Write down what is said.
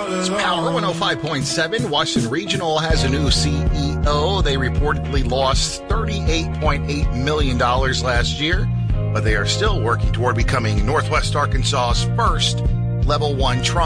It's Power 105.7. Washington Regional has a new CEO. They reportedly lost $38.8 million last year, but they are still working toward becoming Northwest Arkansas's first Level 1 Triumph.